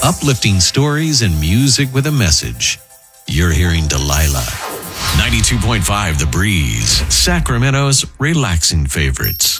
Uplifting stories and music with a message. You're hearing Delilah. 92.5 The Breeze, Sacramento's relaxing favorites.